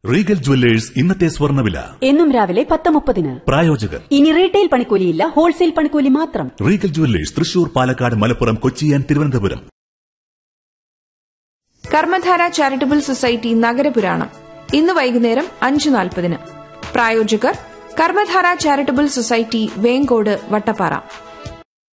Regal jewellers ഇന്നത്തെ സ്വർണ്ണവില എന്നും രാവിലെ 10:30. പ്രായോജകർ ഇനി റീറ്റെയിൽ പണിക്കൂലിയില്ല, ഹോൾസെയിൽ പണിക്കൂലി മാത്രം. Regal jewellers Thrissur, Palakkad, Malappuram, Kochi and Thiruvananthapuram. Karmadhara charitable society നഗരപുരാണം ഇന്ന് വൈകുന്നേരം 5:40. പ്രായോജകർ കർമ്മധാര ചാരിറ്റബിൾ സൊസൈറ്റി, വേങ്കോട്, വട്ടപ്പാറ.